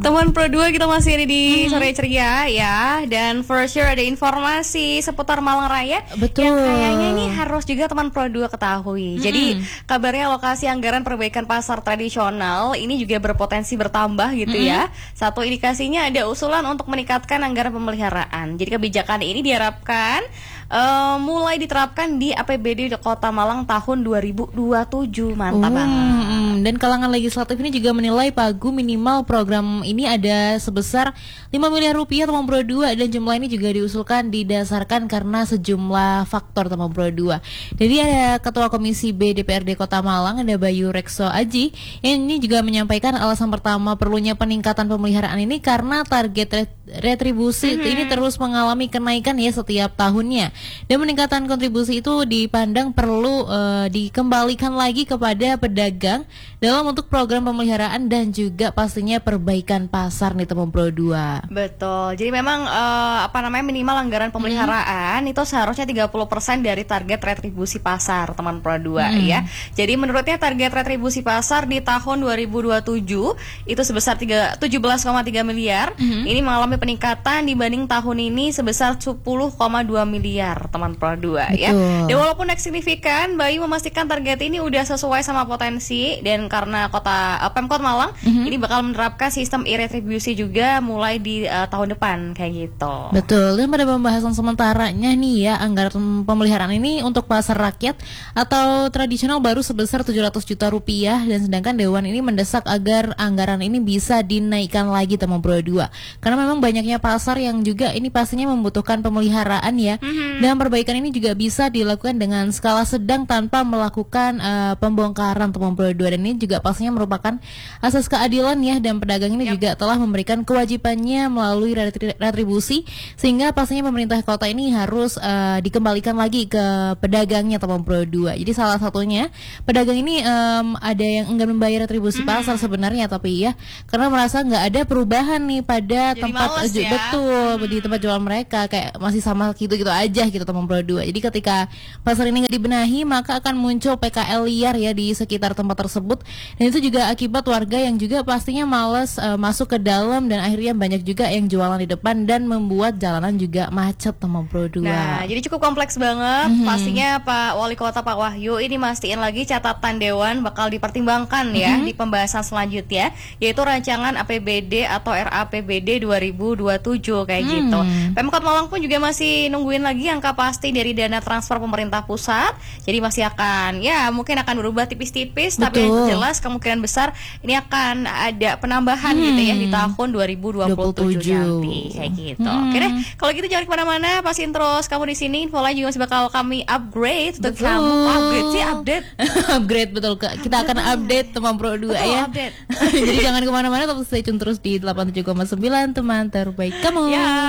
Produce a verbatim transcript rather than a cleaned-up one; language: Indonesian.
Teman Pro dua kita masih ada di Sore Ceria ya. Dan for sure ada informasi seputar Malang Raya. Betul. Yang kayaknya ini harus juga teman Pro dua ketahui. Hmm. Jadi kabarnya alokasi anggaran perbaikan pasar tradisional ini juga berpotensi bertambah gitu hmm. ya. Satu indikasinya ada usulan untuk meningkatkan anggaran pemeliharaan. Jadi kebijakan ini diharapkan uh, mulai diterapkan di A P B D Kota Malang tahun dua ribu dua puluh tujuh. Mantap hmm, banget. Dan kalangan legislatif ini juga menilai pagu minimal program ini ada sebesar lima miliar rupiah teman Pro dua, dan jumlah ini juga diusulkan didasarkan karena sejumlah faktor teman Pro dua. Jadi ada Ketua Komisi B D P R D Kota Malang, ada Bayu Rekso Aji, yang ini juga menyampaikan alasan pertama perlunya peningkatan pemeliharaan ini karena target retribusi mm-hmm. ini terus mengalami kenaikan ya setiap tahunnya, dan peningkatan kontribusi itu dipandang perlu uh, dikembalikan lagi kepada pedagang dalam untuk program pemeliharaan dan juga pastinya perbaikan pasar nih teman Pro dua. Betul. Jadi memang uh, apa namanya minimal anggaran pemeliharaan hmm. itu seharusnya tiga puluh persen dari target retribusi pasar teman Pro dua hmm. ya. Jadi menurutnya target retribusi pasar di tahun dua ribu dua puluh tujuh itu sebesar tujuh belas koma tiga miliar. Hmm. Ini mengalami peningkatan dibanding tahun ini sebesar sepuluh koma dua miliar teman Pro dua. Betul. Ya. Dan walaupun naik signifikan, Bayu memastikan target ini udah sesuai sama potensi, dan karena kota uh, Pemkot Malang mm-hmm. ini bakal menerapkan sistem e-retribusi juga mulai di uh, tahun depan kayak gitu. Betul. Dan pada pembahasan sementaranya nih ya, anggaran pemeliharaan ini untuk pasar rakyat atau tradisional baru sebesar tujuh ratus juta rupiah, dan sedangkan Dewan ini mendesak agar anggaran ini bisa dinaikkan lagi teman Pro dua. Karena memang banyaknya pasar yang juga ini pastinya membutuhkan pemeliharaan ya. Mm-hmm. Dan perbaikan ini juga bisa dilakukan dengan skala sedang tanpa melakukan uh, pembongkaran teman Pro dua, dan ini juga pastinya merupakan asas keadilan ya, dan pedagang ini yep. juga telah memberikan kewajibannya melalui retribusi, sehingga pastinya pemerintah kota ini harus uh, dikembalikan lagi ke pedagangnya teman Pro dua. Jadi salah satunya pedagang ini um, ada yang enggan membayar retribusi mm-hmm. pasar sebenarnya, tapi ya karena merasa nggak ada perubahan nih pada jadi tempat males, ju- ya? betul hmm. di tempat jual mereka, kayak masih sama gitu-gitu aja gitu teman Pro dua. Jadi ketika pasar ini nggak dibenahi, maka akan muncul P K L liar ya di sekitar tempat tersebut, dan itu juga akibat warga yang juga pastinya malas uh, masuk ke dalam, dan akhirnya banyak juga yang jualan di depan dan membuat jalanan juga macet teman Pro dua. Nah, jadi cukup kompleks banget. Mm-hmm. Pastinya Pak Wali Kota Pak Wahyu ini mastiin lagi catatan Dewan bakal dipertimbangkan ya mm-hmm. di pembahasan selanjutnya, yaitu rancangan A P B D atau R A P B D dua ribu dua puluh tujuh kayak mm. gitu. Pemkot Malang pun juga masih nungguin lagi angka pasti dari dana transfer pemerintah pusat. Jadi masih akan ya mungkin akan berubah tipis-tipis. Betul. Tapi yang jelas kemungkinan besar ini akan ada penambahan hmm. gitu ya di tahun dua ribu dua puluh tujuh nanti kayak gitu. Hmm. Oke deh, kalau gitu jangan kemana-mana, pasin terus kamu di sini. Info lain juga masih bakal kami upgrade untuk kamu. Upgrade sih update. Upgrade betul Kak. Kita akan update teman Pro dua betul, ya. Update. Jadi jangan kemana-mana, tetap stay tune terus di delapan puluh tujuh koma sembilan teman terbaik kamu. Ya.